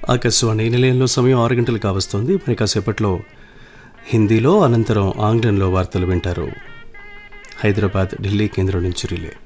ఆకాశవాణి నిలయంలో సమయం 6 గంటలు కావస్తోంది. మరి కాసేపట్లో హిందీలో, అనంతరం ఆంగ్లంలో వార్తలు వింటారు. హైదరాబాద్, ఢిల్లీ కేంద్రం నుంచి రిలే.